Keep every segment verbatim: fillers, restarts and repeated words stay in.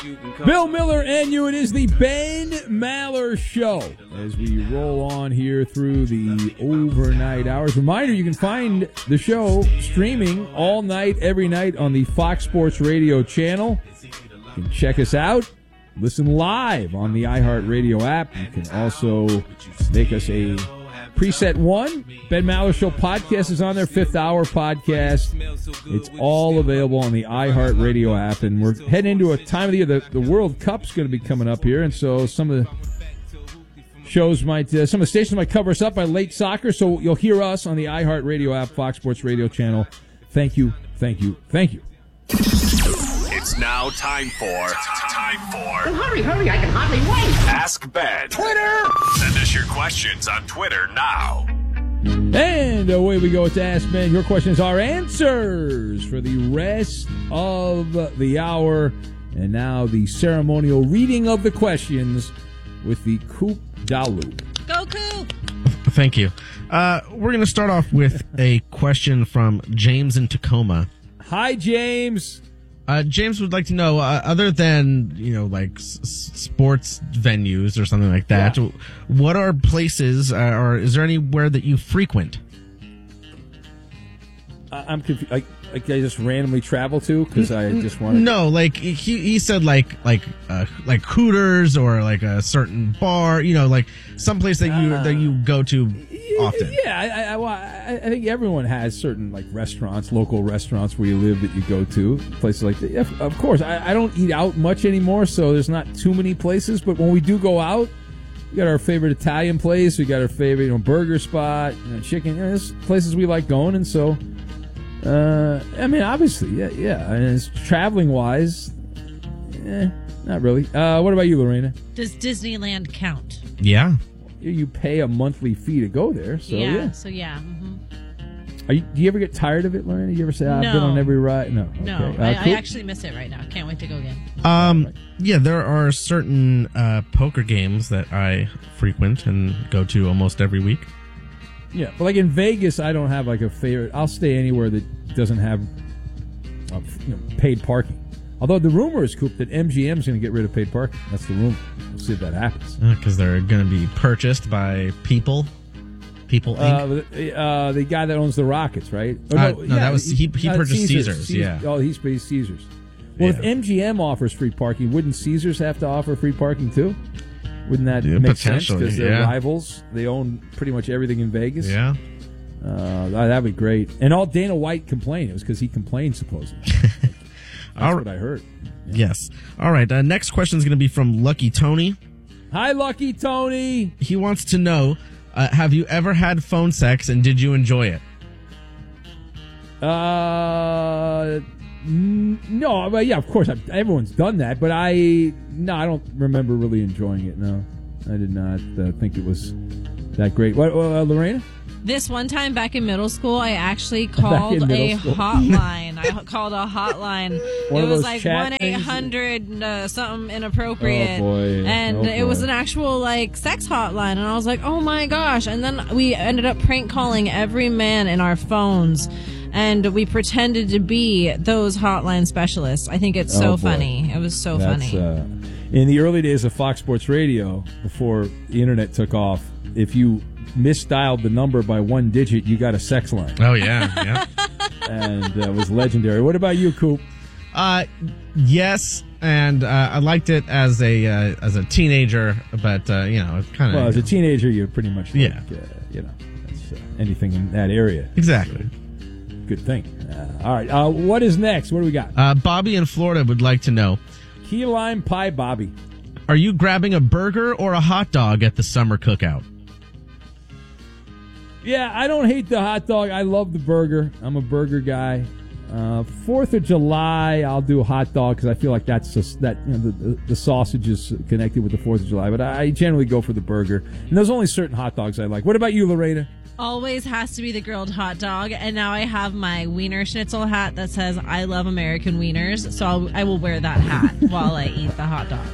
Bill Miller and you. It is the Ben Maller Show as we roll on here through the overnight hours. Reminder, you can find the show streaming all night, every night on the Fox Sports Radio channel. You can check us out. Listen live on the iHeartRadio app. You can also make us a preset one. Ben Maller Show podcast is on there, fifth hour podcast. It's all available on the iHeartRadio app, and we're heading into a time of the year. The, the World Cup's going to be coming up here, and so some of the shows might, uh, some of the stations might cover us up by late soccer, so you'll hear us on the iHeartRadio app, Fox Sports Radio channel. Thank you, thank you, thank you. It's now time for time for. Well, hurry, hurry! I can hardly wait. Ask Ben. Twitter. Send us your questions on Twitter now. And away we go with Ask Ben. Your questions are answers for the rest of the hour. And now the ceremonial reading of the questions with the Coop Dalu. Go Coop! Thank you. Uh, we're going to start off with a question from James in Tacoma. Hi, James. Uh, James would like to know, uh, other than, you know, like s- sports venues or something like that, yeah. what are places, uh, or is there anywhere that you frequent? I- I'm confused. Like, like I just randomly travel to because I just want to. No, like he he said, like like uh, like Hooters or like a certain bar, you know, like someplace that you uh, that you go to often. Yeah, I, I, well, I, I think everyone has certain like restaurants, local restaurants where you live that you go to, places like that. Yeah, of course, I, I don't eat out much anymore, so there's not too many places. But when we do go out, we got our favorite Italian place, we got our favorite you know, burger spot, you know, chicken. You know, there's places we like going, and so. Uh, I mean, obviously, yeah, yeah. And it's traveling wise, eh, not really. Uh, what about you, Lorena? Does Disneyland count? Yeah. You pay a monthly fee to go there, so yeah. yeah. So yeah. Mm-hmm. Are you, do you ever get tired of it, Lorena? Do you ever say, oh, no. I've been on every ride? No. No, okay. I, uh, cool. I actually miss it right now. Can't wait to go again. Um, yeah, there are certain uh, poker games that I frequent and go to almost every week. Yeah, but like in Vegas, I don't have like a favorite. I'll stay anywhere that doesn't have uh, you know, paid parking. Although the rumor is, Coop, that M G M is going to get rid of paid parking. That's the rumor. We'll see if that happens. Because uh, they're going to be purchased by people. People Incorporated. Uh, the, uh, the guy that owns the Rockets, right? Oh, no, uh, no yeah, that was he. He uh, purchased Caesars. Caesars. Caesars. Yeah. Oh, he's based Caesars. Well, yeah. If M G M offers free parking, wouldn't Caesars have to offer free parking too? Wouldn't that yeah, make sense? Because they're yeah. rivals. They own pretty much everything in Vegas. Yeah. Uh, that'd be great. And all Dana White complained. It was because he complained, supposedly. That's all what I heard. Yeah. Yes. All right. Uh, next question is going to be from Lucky Tony. Hi, Lucky Tony. He wants to know, uh, have you ever had phone sex and did you enjoy it? Uh... No, but yeah, of course, I've, everyone's done that, but I no, I don't remember really enjoying it. No, I did not uh, think it was that great. What, uh, Lorena? This one time back in middle school, I actually called a school. hotline. I called a hotline. One it was like one eight hundred uh, something inappropriate. Oh boy! And oh it boy. was an actual like sex hotline, and I was like, oh my gosh! And then we ended up prank calling every man in our phones. And we pretended to be those hotline specialists. I think it's so oh, funny. It was so That's, funny. Uh, in the early days of Fox Sports Radio, before the internet took off, if you misdialed the number by one digit, you got a sex line. Oh, yeah. yeah. And uh, it was legendary. What about you, Coop? Uh, yes, and uh, I liked it as a uh, as a teenager, but, uh, you know, kind of... Well, as a teenager, you're pretty much like, yeah. uh, you know, that's, uh, anything in that area. Exactly. Good thing. Uh, all right. Uh, what is next? What do we got? Uh, Bobby in Florida would like to know. Key lime pie, Bobby. Are you grabbing a burger or a hot dog at the summer cookout? Yeah, I don't hate the hot dog. I love the burger. I'm a burger guy. Uh, Fourth of July, I'll do a hot dog because I feel like that's just, that you know the, the, the sausage is connected with the Fourth of July. But I generally go for the burger. And there's only certain hot dogs I like. What about you, Lorena? Always has to be the grilled hot dog, and now I have my Wiener Schnitzel hat that says I love American wieners, so I'll, I will wear that hat while I eat the hot dog.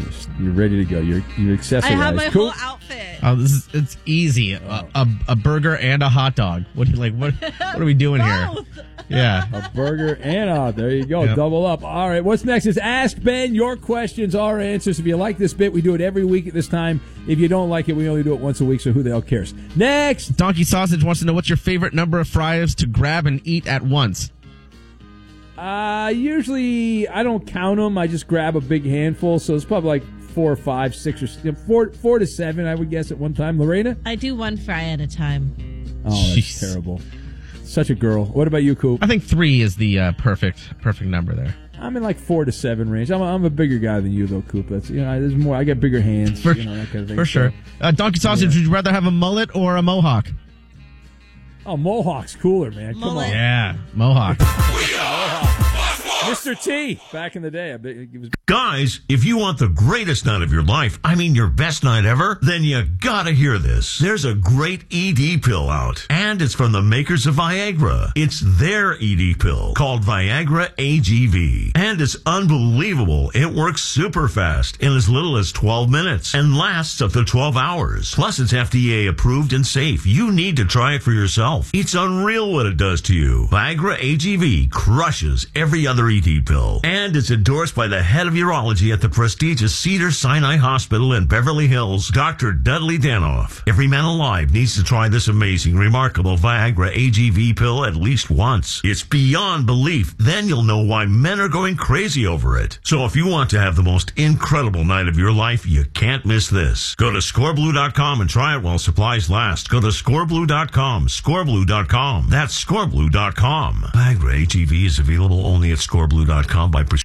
You're ready to go. You're you're accessorized. I have my Cool. whole outfit. Oh, this is it's easy. A, a, a burger and a hot dog. What do you like? What what are we doing here? Both. Yeah. A burger and a, there you go, Yep. double up. All right, what's next is Ask Ben. Your questions, our answers. If you like this bit, we do it every week at this time. If you don't like it, we only do it once a week, so who the hell cares? Next. Donkey Sausage wants to know what's your favorite number of fries to grab and eat at once. Uh, usually, I don't count them. I just grab a big handful, so it's probably like four or five, six or four, four to seven, I would guess, at one time. Lorena? I do one fry at a time. Oh, that's Jeez. terrible. Such a girl. What about you, Coop? I think three is the uh, perfect perfect number there. I'm in like four to seven range. I'm a, I'm a bigger guy than you, though, Coop. That's, you know, there's more. I got bigger hands. For, you know, that kind of thing. for sure. So- Uh, Donkey Sausage, Yeah. would you rather have a mullet or a mohawk? Oh, Mohawk's cooler, man. Come Mullet. on. Yeah, mohawk. Mister T, back in the day. I bet it was. Guys, if you want the greatest night of your life, I mean your best night ever, then you gotta hear this. There's a great E D pill out, and it's from the makers of Viagra. It's their E D pill called Viagra A G V, and it's unbelievable. It works super fast in as little as twelve minutes and lasts up to twelve hours. Plus, it's F D A approved and safe. You need to try it for yourself. It's unreal what it does to you. Viagra A G V crushes every other E D pill, and it's endorsed by the head of urology at the prestigious Cedars-Sinai Hospital in Beverly Hills, Doctor Dudley Danoff. Every man alive needs to try this amazing, remarkable Viagra A G V pill at least once. It's beyond belief. Then you'll know why men are going crazy over it. So if you want to have the most incredible night of your life, you can't miss this. Go to score blue dot com and try it while supplies last. Go to score blue dot com, score blue dot com. That's score blue dot com. Viagra A G V is available only at score blue dot com by prescription.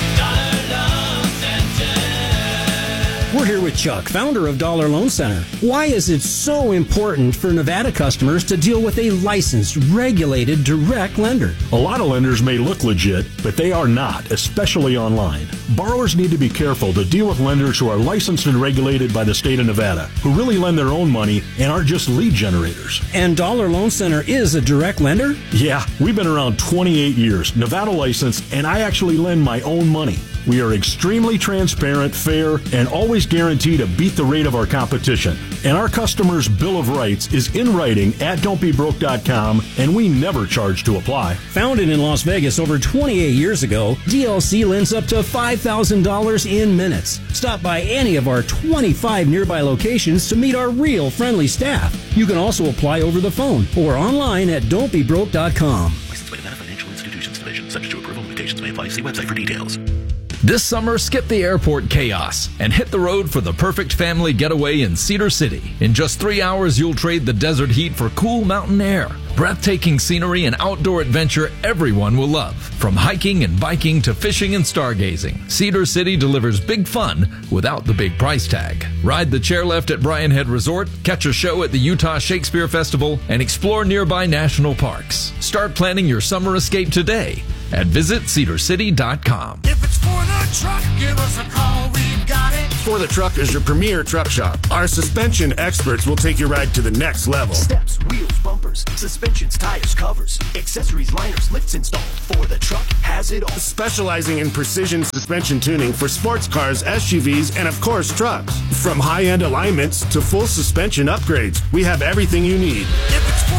We're here with Chuck, founder of Dollar Loan Center. Why is it so important for Nevada customers to deal with a licensed, regulated, direct lender? A lot of lenders may look legit, but they are not, especially online. Borrowers need to be careful to deal with lenders who are licensed and regulated by the state of Nevada, who really lend their own money and aren't just lead generators. And Dollar Loan Center is a direct lender? Yeah, we've been around twenty-eight years, Nevada licensed, and I actually lend my own money. We are extremely transparent, fair, and always guarantee to beat the rate of our competition. And our customers' Bill of Rights is in writing at don't be broke dot com, and we never charge to apply. Founded in Las Vegas over twenty-eight years ago, D L C lends up to five thousand dollars in minutes. Stop by any of our twenty-five nearby locations to meet our real friendly staff. You can also apply over the phone or online at don't be broke dot com. Licensed by Nevada Financial Institutions Division. Subject to approval. Limitations may apply. See website for details. This summer, skip the airport chaos and hit the road for the perfect family getaway in Cedar City. In just three hours, you'll trade the desert heat for cool mountain air, breathtaking scenery, and outdoor adventure everyone will love. From hiking and biking to fishing and stargazing, Cedar City delivers big fun without the big price tag. Ride the chairlift at Bryan Head Resort, catch a show at the Utah Shakespeare Festival, and explore nearby national parks. Start planning your summer escape today at visit cedar city dot com. If it's for the truck, give us a call, we've got it. For the Truck is your premier truck shop. Our suspension experts will take your ride to the next level. Steps, wheels, bumpers, suspensions, tires, covers, accessories, liners, lifts installed. For the Truck has it all. Specializing in precision suspension tuning for sports cars, S U Vs, and of course trucks. From high-end alignments to full suspension upgrades, we have everything you need. If it's for